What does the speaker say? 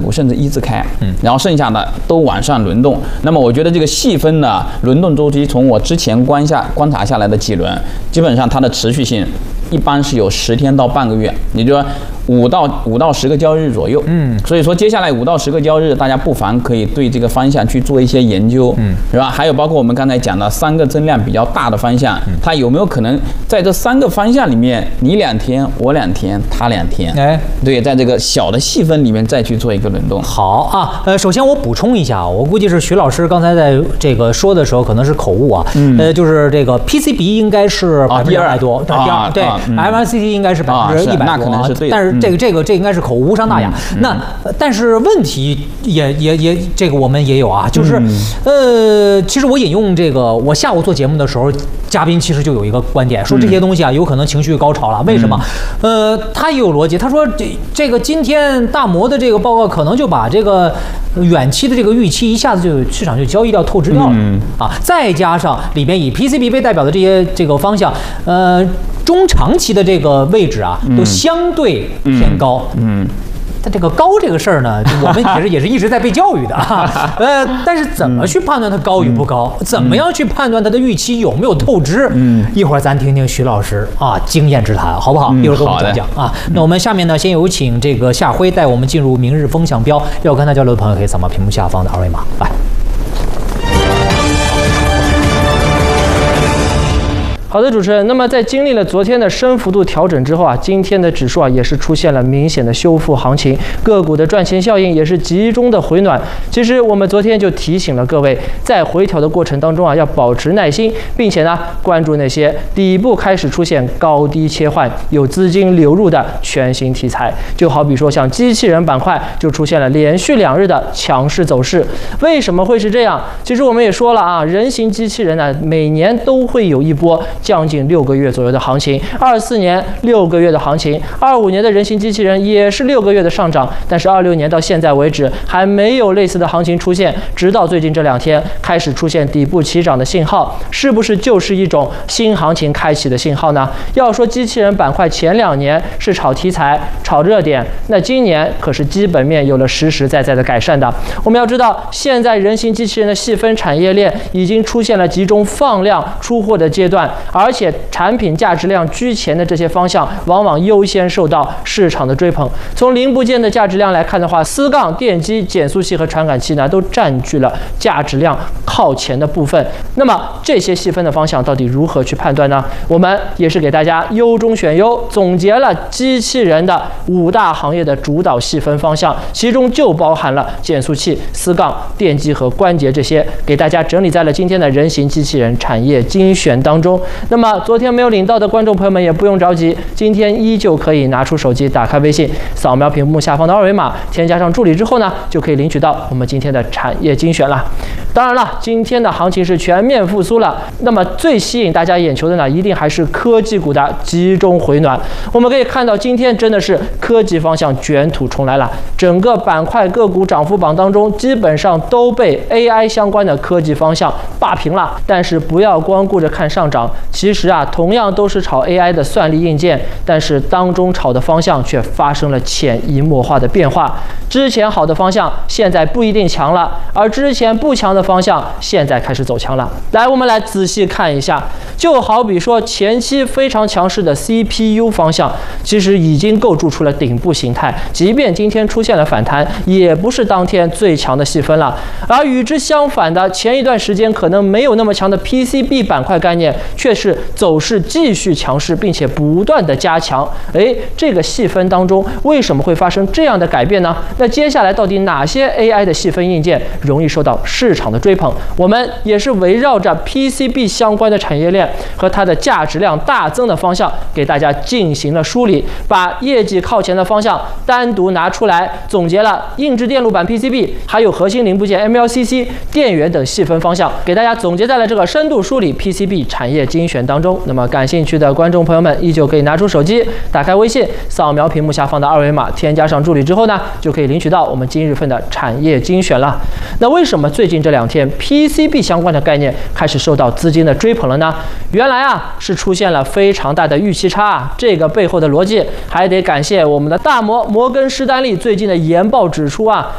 午甚至一字开，然后剩下的都往上轮动。那么我觉得这个细分的轮动周期，从我之前观察下来的几轮，基本上它的持续性一般是有10天到半个月，也就是说5到10个交易日左右。所以说接下来5到10个交易日，大家不妨可以对这个方向去做一些研究，是吧？还有包括我们刚才讲的3个增量比较大的方向，它有没有可能在这3个方向里面，你2天，我2天，他2天，对，在这个小的细分里面再去做一个轮动。 好啊，首先我补充一下，我估计是徐老师刚才在这个说的时候可能是口误啊，就是这个 PCB 应该是200%多，第二，对 ，MACD 应该是100%多， 那可能是对的， 但是这个应该是口误，无伤大雅。那但是问题也这个我们也有啊，就是其实我引用这个，我下午做节目的时候，嘉宾其实就有一个观点，说这些东西啊有可能情绪高潮了，为什么？他也有逻辑，他说这个今天大摩的这个报告可能就把这个远期的这个预期一下子就市场就交易掉透支掉了啊，再加上里边以 PCB 为代表的这个方向，中长期的这个位置啊都相对偏高，但这个高这个事儿呢，我们其实也是一直在被教育的啊。但是怎么去判断它高与不高？怎么样去判断它的预期有没有透支？一会儿咱听听徐老师啊经验之谈，好不好？一会儿给我们讲讲啊。那我们下面呢，先有请这个夏辉带我们进入明日风向标。要跟他交流的朋友可以扫描屏幕下方的2维码来。 好的，主持人。那么在经历了昨天的升幅度调整之后啊，今天的指数啊也是出现了明显的修复行情，个股的赚钱效应也是集中的回暖。其实我们昨天就提醒了各位，在回调的过程当中啊，要保持耐心，并且呢关注那些底部开始出现高低切换、有资金流入的全新题材。就好比说像机器人板块就出现了连续2日的强势走势。为什么会是这样？其实我们也说了啊，人形机器人呢每年都会有一波将近6个月左右的行情，24年6个月的行情，25年的人形机器人也是6个月的上涨，但是26年到现在为止还没有类似的行情出现，直到最近这2天开始出现底部起涨的信号，是不是就是一种新行情开启的信号呢？要说机器人板块前2年是炒题材、炒热点，那今年可是基本面有了实实在在的改善的。我们要知道，现在人形机器人的细分产业链已经出现了集中放量出货的阶段，而且产品价值量居前的这些方向往往优先受到市场的追捧。从零部件的价值量来看的话，丝杠、电机、减速器和传感器呢都占据了价值量靠前的部分。那么这些细分的方向到底如何去判断呢？我们也是给大家优中选优，总结了机器人的5大行业的主导细分方向，其中就包含了减速器、丝杠、电机和关节这些，给大家整理在了今天的人形机器人产业精选当中。那么昨天没有领到的观众朋友们也不用着急，今天依旧可以拿出手机，打开微信，扫描屏幕下方的2维码，添加上助理之后呢，就可以领取到我们今天的产业精选了。当然了，今天的行情是全面复苏了，那么最吸引大家眼球的呢，一定还是科技股的集中回暖。我们可以看到，今天真的是科技方向卷土重来了，整个板块个股涨幅榜当中，基本上都被 AI 相关的科技方向霸屏了。但是不要光顾着看上涨，其实啊，同样都是炒 AI 的算力硬件，但是当中炒的方向却发生了潜移默化的变化。之前好的方向现在不一定强了，而之前不强的方向现在开始走强了。来，我们来仔细看一下，就好比说前期非常强势的 CPU 方向，其实已经构筑出了顶部形态，即便今天出现了反弹，也不是当天最强的细分了。而与之相反的，前一段时间可能没有那么强的 PCB 板块概念，却是走势继续强势，并且不断的加强。这个细分当中为什么会发生这样的改变呢？那接下来到底哪些 AI 的细分硬件容易受到市场的追捧？我们也是围绕着 PCB 相关的产业链和它的价值量大增的方向，给大家进行了梳理，把业绩靠前的方向单独拿出来，总结了硬质电路板 PCB， 还有核心零部件 MLCC、电源等细分方向，给大家总结在了这个深度梳理 PCB 产业精选当中。那么感兴趣的观众朋友们，依旧可以拿出手机，打开微信，扫描屏幕下方的2维码，添加上助理之后呢，就可以领取到我们今日份的产业精选了。那为什么最近这2天 PCB 相关的概念开始受到资金的追捧了呢？原来啊是出现了非常大的预期差啊，这个背后的逻辑还得感谢我们的大摩摩根士丹利最近的研报指出啊，